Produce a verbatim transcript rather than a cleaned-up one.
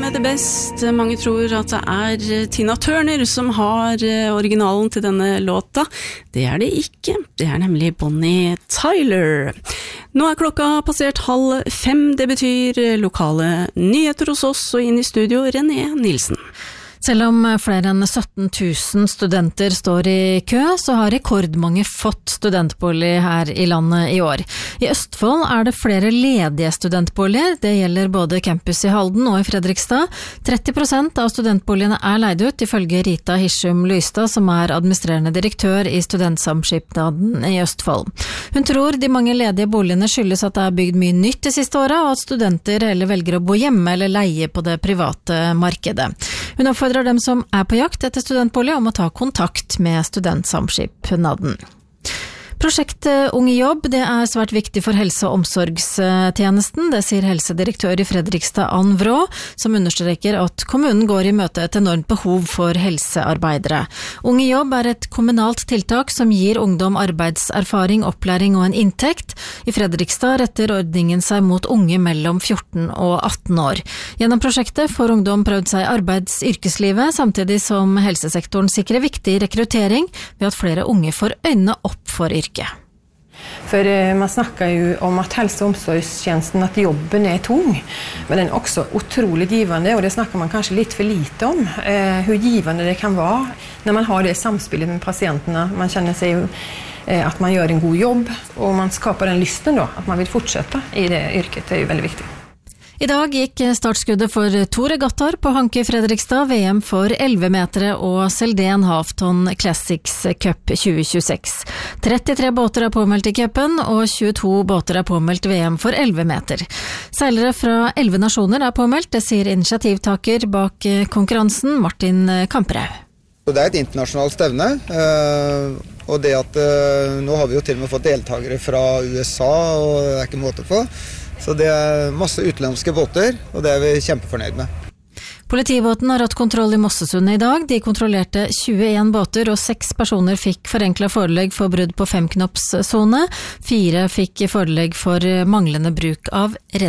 Savner det best. Mange tror at det er Tina Turner som har originalen til denne låta. Det er det ikke. Det er nemlig Bonnie Tyler. Nå er klokka passert halv fem. Det betyr lokale nyheter hos oss, og inn i studio René Nilsen. Selv om flere enn sytten tusen studenter står i kø, så har rekordmange fått studentbolig her i landet i år. I Østfold er det flere ledige studentboliger. Det gjelder både campus i Halden og i Fredrikstad. tretti prosent av studentboligene er leid ut, ifølge Rita Hirschum Lystad, som er administrerende direktør i Studentsamskipnaden i Østfold. Hun tror de mange ledige boligene skyldes at det er bygd mye nytt de siste årene, og at studenter heller velger å bo hjemme eller leie på det private markedet. Hun oppfordrer dem som er på jakt etter studentbolig om å ta kontakt med Studentsamskipnaden. Prosjektet Ung i jobb, det er svært viktig for helse- og omsorgstjenesten. Det sier helsedirektør i Fredrikstad, Ann Vrå, som understreker at kommunen går i møte et enormt behov for helsearbeidere. Ung i jobb er et kommunalt tiltak som gir ungdom arbeidserfaring, opplæring og en inntekt. I Fredrikstad retter ordningen seg mot unge mellom fjorten og atten år. Gjennom prosjektet får ungdom prøvd seg i arbeidsyrkeslivet, samtidig som helsesektoren sikrer viktig rekruttering ved at flere unge får øynene opp for yrket. For man snakker jo om at helse- og omsorgstjenesten, at jobben er tung, men den er også utrolig givende, og det snakker man kanskje litt for lite om. Eh, hvor givende det kan være når man har det samspillet med pasientene. Man kjenner seg jo eh, at man gjør en god jobb, og man skaper den lysten da, at man vil fortsette i det yrket. Det er jo veldig viktig. I dag gikk startskuddet for to regattaer på Hanke i Fredrikstad, V M for elleve metere og Selden Halfton Classics Cup tjue tjueseks. trettitre båter er påmeldt i cupen, og tjueto båter er påmeldt V M for elleve meter. Seilere fra elleve nasjoner er påmeldt, det sier initiativtaker bak konkurransen, Martin Kamperhaug. Det er et internasjonalt stevne, og det at nå har vi jo til og med fått deltakere fra U S A, og det er ikke måte på. Så det er masse utenlandske båter, og det er vi kjempefornøyd med. Politibåten har hatt kontroll i Mossesund i dag. De kontrollerte tjueen båter, og seks personer fikk forenklet forelegg for brudd på femknoppszone. Fire fikk forelegg for manglende bruk av redning.